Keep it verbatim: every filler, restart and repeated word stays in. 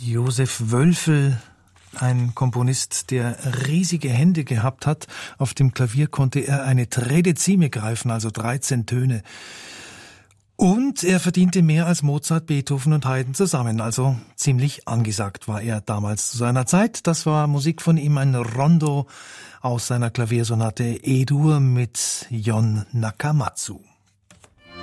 Josef Wölfel, ein Komponist, der riesige Hände gehabt hat. Auf dem Klavier konnte er eine Tredezime greifen, also dreizehn Töne. Und er verdiente mehr als Mozart, Beethoven und Haydn zusammen, also ziemlich angesagt war er damals zu seiner Zeit. Das war Musik von ihm, ein Rondo aus seiner Klaviersonate E-Dur mit Jon Nakamatsu.